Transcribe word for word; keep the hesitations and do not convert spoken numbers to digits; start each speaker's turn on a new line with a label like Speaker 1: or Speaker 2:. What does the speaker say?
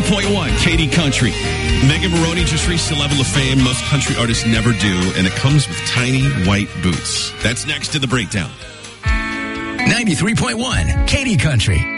Speaker 1: point one, Katie Country. Megan Maroney just reached a level of fame most country artists never do, and it comes with tiny white boots. That's next to The Breakdown.
Speaker 2: ninety-three point one, Katie Country.